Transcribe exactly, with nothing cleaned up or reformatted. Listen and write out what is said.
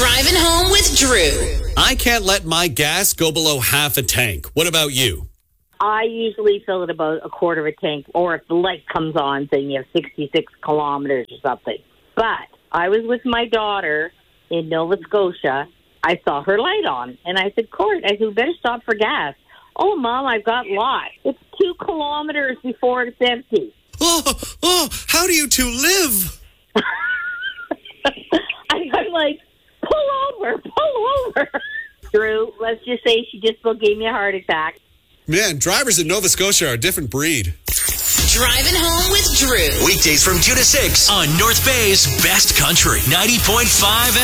Driving home with Drew. I can't let my gas go below half a tank. What about you? I usually fill it about a quarter of a tank, or if the light comes on saying you have sixty-six kilometers or something. But I was with my daughter in Nova Scotia. I saw her light on, and I said, Court, I said, we better stop for gas. Oh, Mom, I've got lots. It's two kilometers before it's empty. Oh, oh, how do you two live? I'm like, pull over, pull over. Drew, let's just say she just about gave me a heart attack. Man, drivers in Nova Scotia are a different breed. Driving home with Drew. Weekdays from two to six on North Bay's Best Country ninety point five